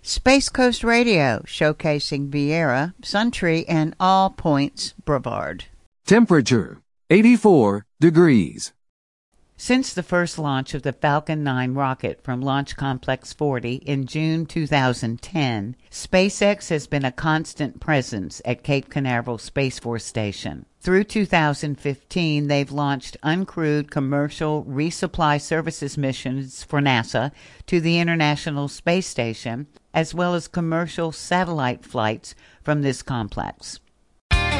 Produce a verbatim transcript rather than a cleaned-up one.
Space Coast Radio, showcasing Viera, Suntree, and All Points Brevard. Temperature, eighty-four degrees. Since the first launch of the Falcon nine rocket from Launch Complex forty in June two thousand ten, SpaceX has been a constant presence at Cape Canaveral Space Force Station. Through two thousand fifteen, they've launched uncrewed commercial resupply services missions for NASA to the International Space Station, as well as commercial satellite flights from this complex.